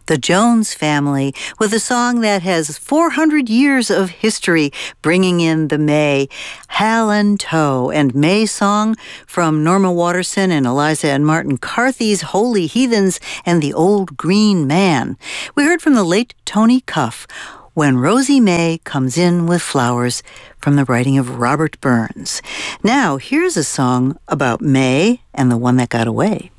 The Jones Family, with a song that has 400 years of history, bringing in the May. Hal & Toe and May song from Norma Waterson and Eliza and Martin Carthy's Holy Heathens and the Old Green Man. We heard from the late Tony Cuff, When Rosie May Comes In with Flowers, from the writing of Robert Burns. Now, here's a song about May and the one that got away.